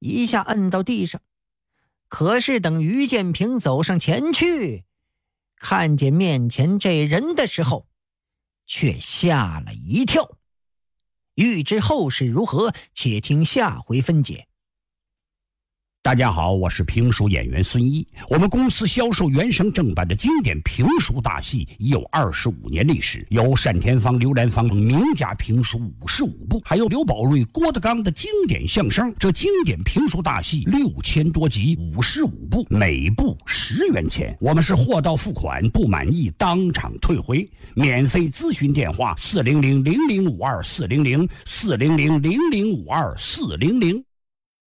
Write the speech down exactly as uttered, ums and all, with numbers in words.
一下摁到地上。可是等于建平走上前去，看见面前这人的时候，却吓了一跳。欲知后事如何，且听下回分解。 大家好，我是评书演员孙一。我们公司销售原声正版的经典评书大戏已有二十五年历史，有单田芳、刘兰芳名家评书五十五部，还有刘宝瑞、郭德纲的经典相声。这经典评书大戏六千多集，五十五部，每部十元钱。我们是货到付款，不满意当场退回。免费咨询电话：四零零零零五二四零零四零零零零五二四零零。